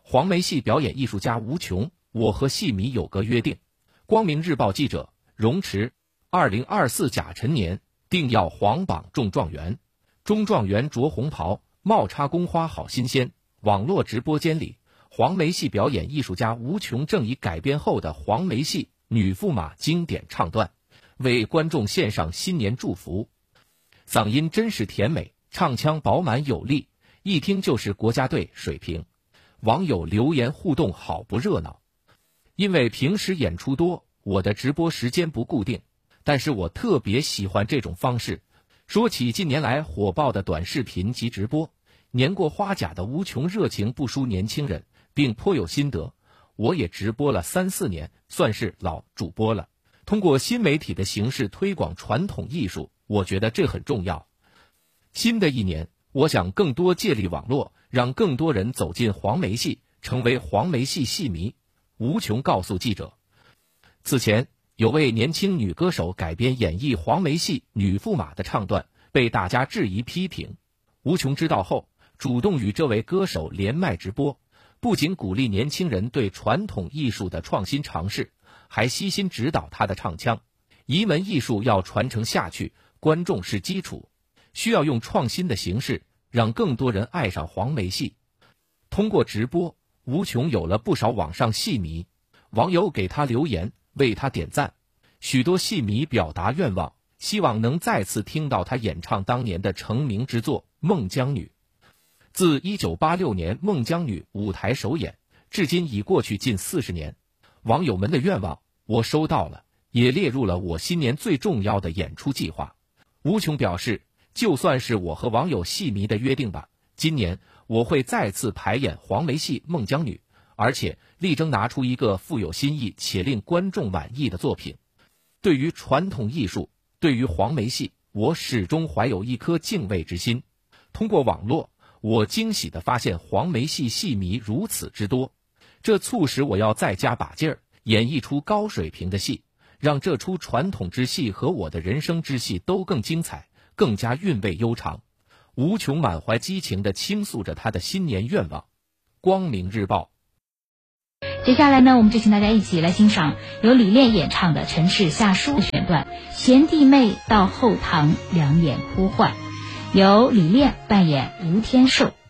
黄梅戏表演艺术家吴琼，我和戏迷有个约定。光明日报记者荣池，2024甲辰年定要黄榜中状元。中状元着红袍，冒插宫花好新鲜。网络直播间里，黄梅戏表演艺术家吴琼正以改编后的黄梅戏《女驸马》经典唱段，为观众献上新年祝福。嗓音真是甜美，唱腔饱满有力，一听就是国家队水平。网友留言互动好不热闹。因为平时演出多，我的直播时间不固定，但是我特别喜欢这种方式。说起近年来火爆的短视频及直播，年过花甲的吴琼热情不输年轻人，并颇有心得。我也直播了3-4年，算是老主播了。通过新媒体的形式推广传统艺术，我觉得这很重要。新的一年，我想更多借力网络，让更多人走进黄梅戏，成为黄梅戏戏迷。吴琼告诉记者，此前有位年轻女歌手改编演绎黄梅戏《女驸马》的唱段，被大家质疑批评。吴琼知道后，主动与这位歌手连麦直播，不仅鼓励年轻人对传统艺术的创新尝试，还悉心指导他的唱腔。一门艺术要传承下去，观众是基础，需要用创新的形式让更多人爱上黄梅戏。通过直播，吴琼有了不少网上戏迷，网友给他留言，为他点赞。许多戏迷表达愿望，希望能再次听到他演唱当年的成名之作《孟姜女》。自1986年《孟姜女》舞台首演，至今已过去近40年。网友们的愿望我收到了，也列入了我新年最重要的演出计划。吴琼表示，就算是我和网友戏迷的约定吧，今年我会再次排演黄梅戏《孟姜女》，而且力争拿出一个富有新意且令观众满意的作品。对于传统艺术，对于黄梅戏，我始终怀有一颗敬畏之心。通过网络，我惊喜地发现黄梅戏戏迷如此之多，这促使我要再加把劲儿，演绎出高水平的戏，让这出传统之戏和我的人生之戏都更精彩，更加韵味悠长。吴琼满怀激情地倾诉着他的新年愿望。光明日报。 接下来呢，我们就请大家一起来欣赏由李烈演唱的《陈氏下书》的选段，贤弟妹到后堂两眼呼唤，由李烈扮演吴天寿。